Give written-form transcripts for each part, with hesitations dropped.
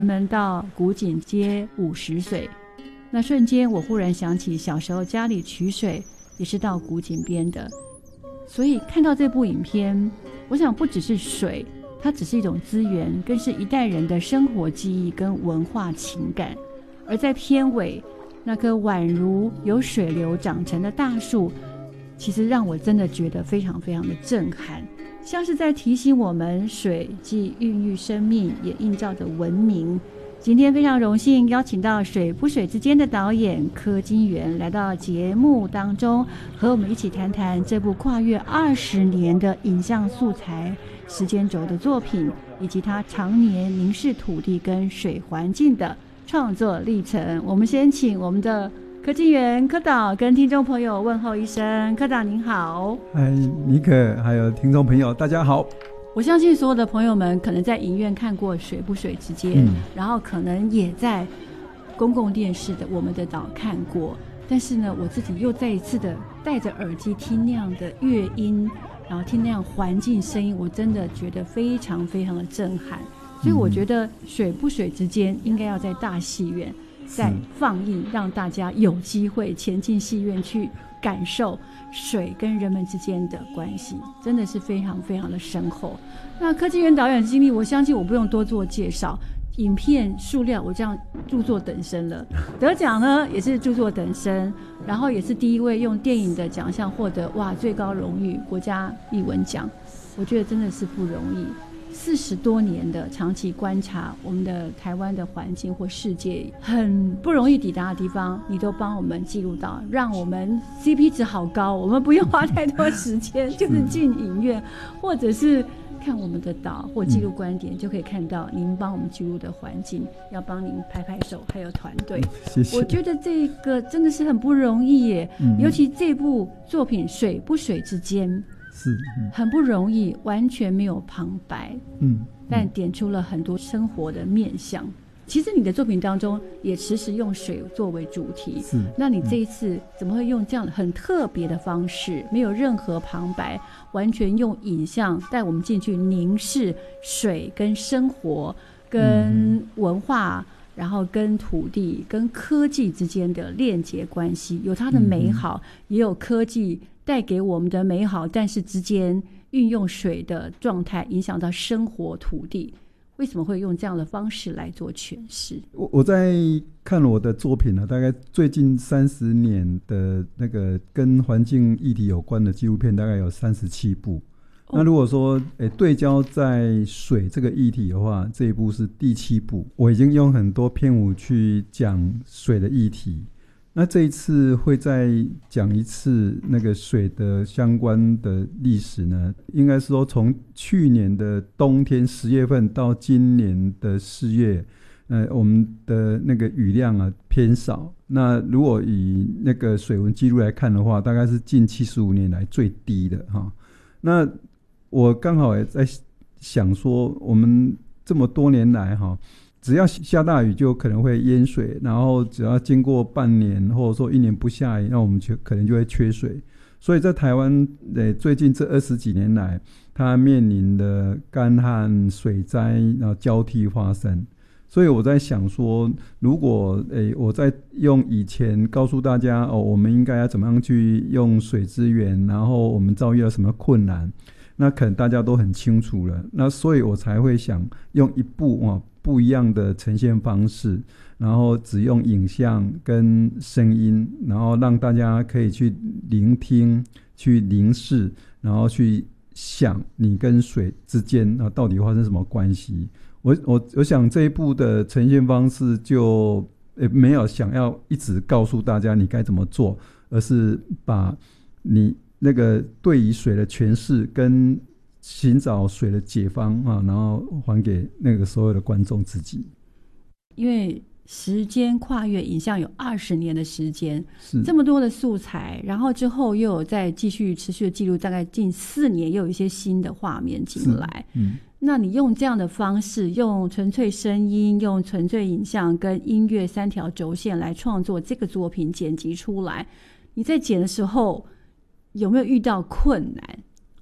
们到古井接50水，那瞬间我忽然想起小时候家里取水也是到古井边的，所以看到这部影片，我想不只是水，它只是一种资源，更是一代人的生活记忆跟文化情感。而在片尾那棵宛如有水流长成的大树，其实让我真的觉得非常非常的震撼，像是在提醒我们，水既孕育生命，也映照着文明。今天非常荣幸邀请到水不水之间的导演柯金源来到节目当中，和我们一起谈谈这部跨越20年的影像素材时间轴的作品，以及他常年凝视土地跟水环境的创作历程。我们先请我们的柯金源柯导跟听众朋友问候一声。柯导您好。 嗨，尼可还有听众朋友大家好。 我相信所有的朋友们可能在影院看过水不水之间，然后可能也在公共电视的我们的岛看过，但是呢我自己又再一次的戴着耳机听那样的乐音，然后听那样环境声音，我真的觉得非常非常的震撼。所以我觉得水不水之间应该要在大戏院再放映，让大家有机会前进戏院去感受水跟人们之间的关系，真的是非常非常的深厚。那柯金源导演的经历，我相信我不用多做介绍，影片数量我这样著作等身了，得奖呢也是著作等身，然后也是第一位用电影的奖项获得最高荣誉国家艺文奖，我觉得真的是不容易。40多年的长期观察我们的台湾的环境或世界很不容易抵达的地方，你都帮我们记录到，让我们 CP 值好高，我们不用花太多时间就是进影院或者是看我们的岛或记录观点，就可以看到您帮我们记录的环境，要帮您拍拍手，还有团队， 谢谢。 我觉得这个真的是很不容易耶，尤其这部作品水不水之间是很不容易，完全没有旁白，但点出了很多生活的面向。其实你的作品当中也时时用水作为主题，那你这一次怎么会用这样很特别的方式，没有任何旁白，完全用影像带我们进去凝视水跟生活跟文化，然后跟土地跟科技之间的链接关系，有它的美好，也有科技带给我们的美好，但是之间运用水的状态影响到生活土地，为什么会用这样的方式来做诠释？ 我在看我的作品大概最近30年的那个跟环境议题有关的纪录片大概有37部，那如果说对焦在水这个议题的话，这一部是第7部。我已经用很多片舞去讲水的议题，那这一次会再讲一次那个水的相关的历史呢，应该是说从去年的冬天10月份到今年的4月，我们的那个雨量偏少，那如果以那个水文记录来看的话，大概是近75年来最低的那我刚好也在想说，我们这么多年来只要下大雨就可能会淹水，然后只要经过半年或者说1年不下雨，那我们可能就会缺水。所以在台湾最近这20几年来，它面临的干旱水灾然后交替发生。所以我在想说，如果我在用以前告诉大家我们应该要怎么样去用水资源，然后我们遭遇了什么困难，那可能大家都很清楚了，那所以我才会想用一部不一样的呈现方式，然后只用影像跟声音，然后让大家可以去聆听去凝视，然后去想你跟水之间到底发生什么关系。我想这一部的呈现方式就没有想要一直告诉大家你该怎么做，而是把你那个对于水的诠释跟寻找水的解方然后还给那个所有的观众自己。 因为时间跨越影像有20年的时间，这么多的素材，然后之后又有再继续持续的记录，大概近4年又有一些新的画面进来，那你用这样的方式，用纯粹声音，用纯粹影像跟音乐3条轴线来创作这个作品，剪辑出来，你在剪的时候有没有遇到困难？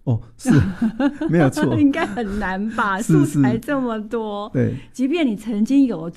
哦，是没有错， 应该很难吧？ 是素材这么多， 对， 即便你曾经有